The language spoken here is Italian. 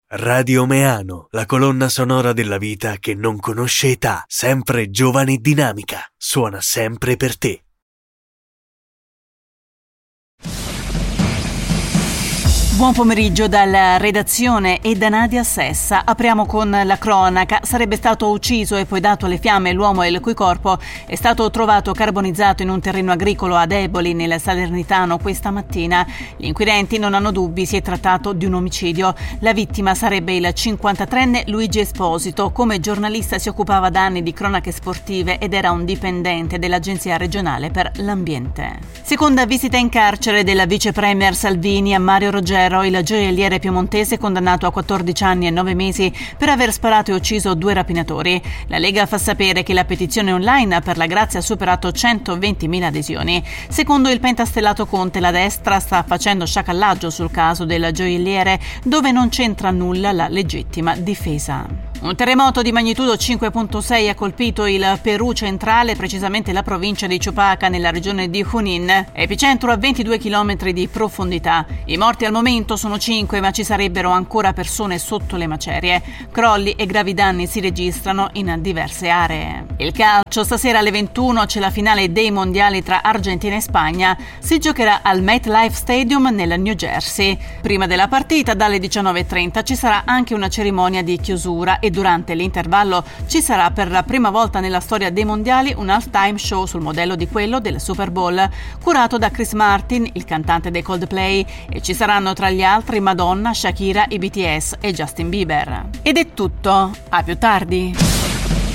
Radio Meano, la colonna sonora della vita che non conosce età, sempre giovane e dinamica, suona sempre per te. Buon pomeriggio dalla redazione e da Nadia Sessa. Apriamo con la cronaca. Sarebbe stato ucciso e poi dato alle fiamme l'uomo il cui corpo è stato trovato carbonizzato in un terreno agricolo ad Eboli, nel Salernitano, questa mattina. Gli inquirenti non hanno dubbi, si è trattato di un omicidio. La vittima sarebbe il 53enne Luigi Esposito. Come giornalista si occupava da anni di cronache sportive ed era un dipendente dell'Agenzia regionale per l'ambiente. Seconda visita in carcere della vice premier Salvini a Mario Roggero, il gioielliere piemontese condannato a 14 anni e 9 mesi per aver sparato e ucciso 2 rapinatori. La Lega fa sapere che la petizione online per la grazia ha superato 120.000 adesioni. Secondo il pentastellato Conte, la destra sta facendo sciacallaggio sul caso del gioielliere, dove non c'entra nulla la legittima difesa. Un terremoto di magnitudo 5.6 ha colpito il Perù centrale, precisamente la provincia di Chupaca, nella regione di Junín, epicentro a 22 km di profondità. I morti al momento sono 5, ma ci sarebbero ancora persone sotto le macerie. Crolli e gravi danni si registrano in diverse aree. Il calcio: stasera alle 21 c'è la finale dei mondiali tra Argentina e Spagna. Si giocherà al MetLife Stadium nel New Jersey. Prima della partita, dalle 19.30, ci sarà anche una cerimonia di chiusura e durante l'intervallo ci sarà per la prima volta nella storia dei mondiali un halftime show sul modello di quello del Super Bowl, curato da Chris Martin, il cantante dei Coldplay, e ci saranno tra gli altri Madonna, Shakira, i BTS e Justin Bieber. Ed è tutto, a più tardi.